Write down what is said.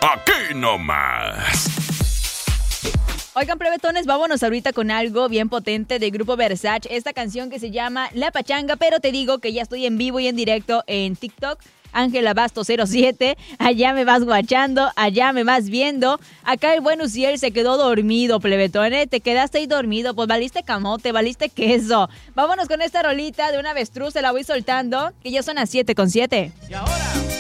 Aquí nomás. Oigan, plebetones, vámonos ahorita con algo bien potente de Grupo Versace. Esta canción que se llama La Pachanga, pero te digo que ya estoy en vivo y en directo en TikTok. Ángela Basto 07, allá me vas guachando, allá me vas viendo. Acá el buen Uciel se quedó dormido, plebetones. Te quedaste ahí dormido, pues valiste camote, valiste queso. Vámonos con esta rolita de un avestruz, se la voy soltando, que ya son las 7:07. Y ahora